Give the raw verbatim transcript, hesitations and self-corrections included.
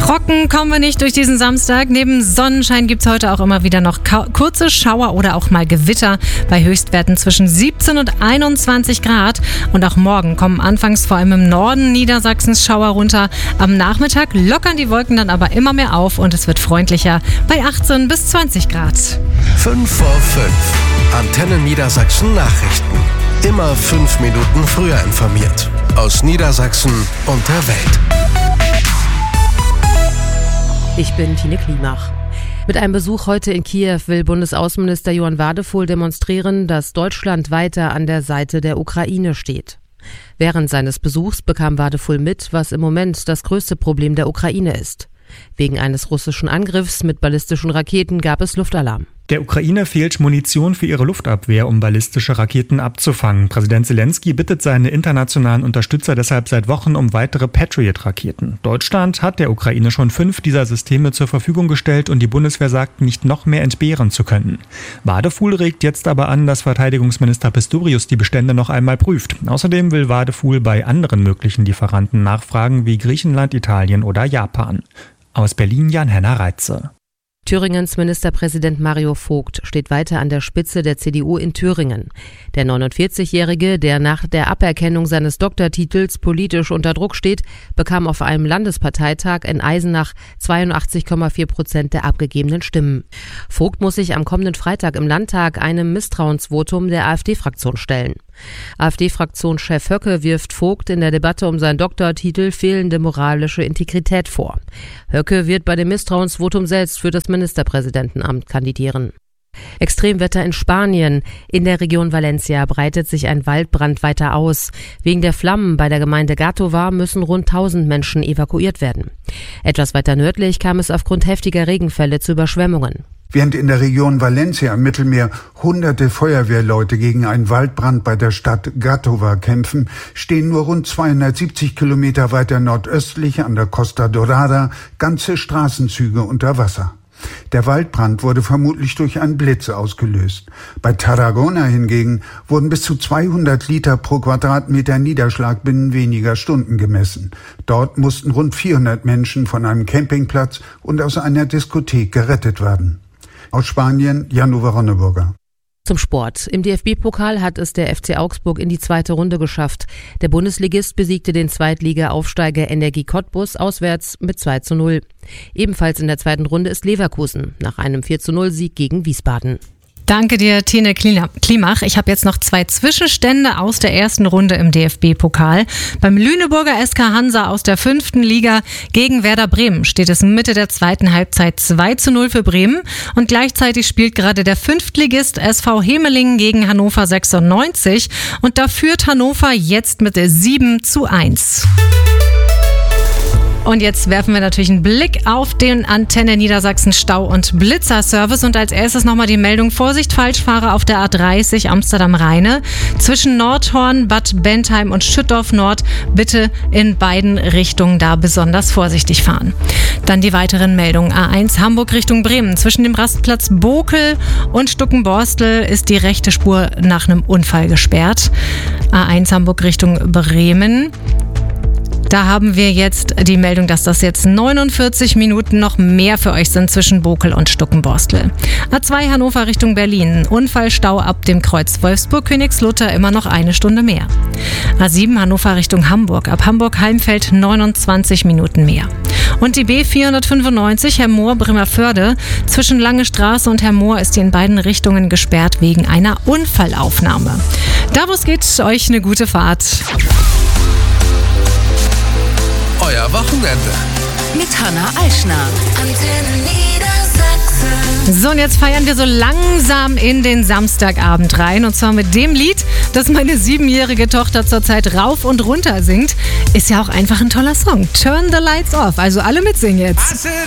Trocken kommen wir nicht durch diesen Samstag. Neben Sonnenschein gibt es heute auch immer wieder noch ka- kurze Schauer oder auch mal Gewitter bei Höchstwerten zwischen siebzehn und einundzwanzig Grad. Und auch morgen kommen anfangs vor allem im Norden Niedersachsens Schauer runter. Am Nachmittag lockern die Wolken dann aber immer mehr auf und es wird freundlicher bei achtzehn bis zwanzig Grad. fünf vor fünf. Antenne Niedersachsen Nachrichten. Immer fünf Minuten früher informiert. Aus Niedersachsen und der Welt. Ich bin Tine Klimach. Mit einem Besuch heute in Kiew will Bundesaußenminister Johann Wadephul demonstrieren, dass Deutschland weiter an der Seite der Ukraine steht. Während seines Besuchs bekam Wadephul mit, was im Moment das größte Problem der Ukraine ist. Wegen eines russischen Angriffs mit ballistischen Raketen gab es Luftalarm. Der Ukraine fehlt Munition für ihre Luftabwehr, um ballistische Raketen abzufangen. Präsident Zelensky bittet seine internationalen Unterstützer deshalb seit Wochen um weitere Patriot-Raketen. Deutschland hat der Ukraine schon fünf dieser Systeme zur Verfügung gestellt und die Bundeswehr sagt, nicht noch mehr entbehren zu können. Wadephul regt jetzt aber an, dass Verteidigungsminister Pistorius die Bestände noch einmal prüft. Außerdem will Wadephul bei anderen möglichen Lieferanten nachfragen, wie Griechenland, Italien oder Japan. Aus Berlin Jan-Henner Reitze. Thüringens Ministerpräsident Mario Vogt steht weiter an der Spitze der C D U in Thüringen. Der neunundvierzigjährige, der nach der Aberkennung seines Doktortitels politisch unter Druck steht, bekam auf einem Landesparteitag in Eisenach zweiundachtzig Komma vier Prozent der abgegebenen Stimmen. Vogt muss sich am kommenden Freitag im Landtag einem Misstrauensvotum der AfD-Fraktion stellen. AfD-Fraktionschef Höcke wirft Vogt in der Debatte um seinen Doktortitel fehlende moralische Integrität vor. Höcke wird bei dem Misstrauensvotum selbst für das Ministerpräsidentenamt kandidieren. Extremwetter in Spanien. In der Region Valencia breitet sich ein Waldbrand weiter aus. Wegen der Flammen bei der Gemeinde Gàtova müssen rund tausend Menschen evakuiert werden. Etwas weiter nördlich kam es aufgrund heftiger Regenfälle zu Überschwemmungen. Während in der Region Valencia im Mittelmeer hunderte Feuerwehrleute gegen einen Waldbrand bei der Stadt Gàtova kämpfen, stehen nur rund zweihundertsiebzig Kilometer weiter nordöstlich an der Costa Dorada ganze Straßenzüge unter Wasser. Der Waldbrand wurde vermutlich durch einen Blitz ausgelöst. Bei Tarragona hingegen wurden bis zu zweihundert Liter pro Quadratmeter Niederschlag binnen weniger Stunden gemessen. Dort mussten rund vierhundert Menschen von einem Campingplatz und aus einer Diskothek gerettet werden. Aus Spanien, Jan-Uwe Ronneburger. Zum Sport. Im D F B-Pokal hat es der F C Augsburg in die zweite Runde geschafft. Der Bundesligist besiegte den Zweitliga-Aufsteiger Energie Cottbus auswärts mit zwei zu null. Ebenfalls in der zweiten Runde ist Leverkusen nach einem vier zu null Sieg gegen Wiesbaden. Danke dir, Tine Klimach. Ich habe jetzt noch zwei Zwischenstände aus der ersten Runde im D F B-Pokal. Beim Lüneburger S K Hansa aus der fünften Liga gegen Werder Bremen steht es Mitte der zweiten Halbzeit zwei zu null für Bremen. Und gleichzeitig spielt gerade der Fünftligist S V Hemelingen gegen Hannover sechsundneunzig. Und da führt Hannover jetzt mit sieben zu eins. Und jetzt werfen wir natürlich einen Blick auf den Antenne Niedersachsen Stau- und Blitzerservice. Und als erstes nochmal die Meldung: Vorsicht, Falschfahrer auf der A dreißig Amsterdam-Rheine. Zwischen Nordhorn, Bad Bentheim und Schüttorf Nord bitte in beiden Richtungen da besonders vorsichtig fahren. Dann die weiteren Meldungen. A eins Hamburg Richtung Bremen. Zwischen dem Rastplatz Bokel und Stuckenborstel ist die rechte Spur nach einem Unfall gesperrt. A eins Hamburg Richtung Bremen. Da haben wir jetzt die Meldung, dass das jetzt neunundvierzig Minuten noch mehr für euch sind zwischen Bokel und Stuckenborstel. A zwei Hannover Richtung Berlin. Unfallstau ab dem Kreuz Wolfsburg-Königslutter immer noch eine Stunde mehr. A sieben Hannover Richtung Hamburg. Ab Hamburg-Heimfeld neunundzwanzig Minuten mehr. Und die B vierhundertfünfundneunzig Hermoor-Bremerförde. Zwischen Lange Straße und Hermoor ist die in beiden Richtungen gesperrt wegen einer Unfallaufnahme. Da wo es geht, euch eine gute Fahrt. Euer Wochenende mit Hanna Eichner. Antenne Niedersachsen. So, und jetzt feiern wir so langsam in den Samstagabend rein. Und zwar mit dem Lied, das meine siebenjährige Tochter zurzeit rauf und runter singt. Ist ja auch einfach ein toller Song. Turn the Lights Off. Also alle mitsingen jetzt.